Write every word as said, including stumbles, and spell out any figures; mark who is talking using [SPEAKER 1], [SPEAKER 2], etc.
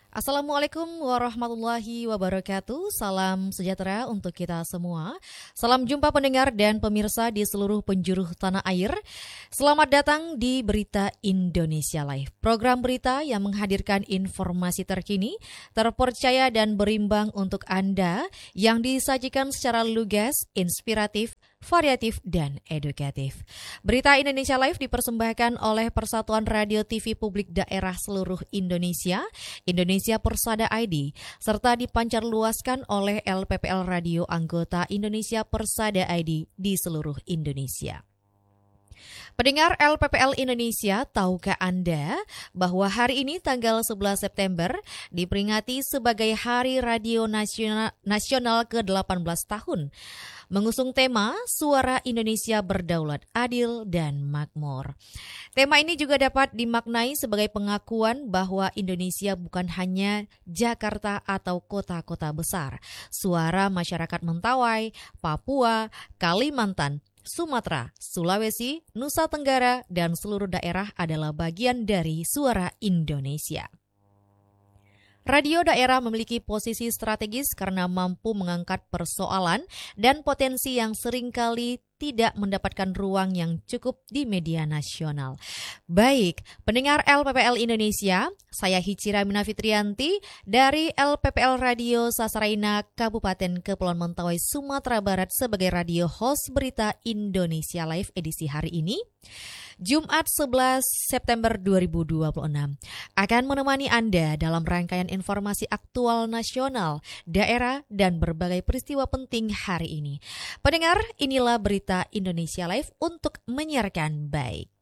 [SPEAKER 1] Assalamualaikum warahmatullahi wabarakatuh. Salam sejahtera untuk kita semua. Salam jumpa pendengar dan pemirsa di seluruh penjuru tanah air. Selamat datang di Berita Indonesia Live, program berita yang menghadirkan informasi terkini, terpercaya dan berimbang untuk Anda, yang disajikan secara lugas, inspiratif, variatif, dan edukatif. Berita Indonesia Live dipersembahkan oleh Persatuan Radio T V Publik Daerah Seluruh Indonesia, Indonesia Persada I D, serta dipancarluaskan oleh L P P L Radio anggota Indonesia Persada I D di seluruh Indonesia. Pendengar L P P L Indonesia, tahukah Anda bahwa hari ini tanggal sebelas September diperingati sebagai Hari Radio Nasional, Nasional ke delapan belas tahun, mengusung tema Suara Indonesia Berdaulat, Adil, dan Makmur. Tema ini juga dapat dimaknai sebagai pengakuan bahwa Indonesia bukan hanya Jakarta atau kota-kota besar. Suara masyarakat Mentawai, Papua, Kalimantan, Sumatera, Sulawesi, Nusa Tenggara, dan seluruh daerah adalah bagian dari suara Indonesia. Radio daerah memiliki posisi strategis karena mampu mengangkat persoalan dan potensi yang seringkali tidak mendapatkan ruang yang cukup di media nasional. Baik, pendengar L P P L Indonesia, saya Hicira Minafitrianti dari L P P L Radio Sasaraina, Kabupaten Kepulauan Mentawai, Sumatera Barat sebagai radio host Berita Indonesia Live edisi hari ini, Jumat sebelas September dua ribu dua puluh enam, akan menemani Anda dalam rangkaian informasi aktual nasional, daerah, dan berbagai peristiwa penting hari ini. Pendengar, inilah Berita Indonesia Live untuk menyiarkan baik.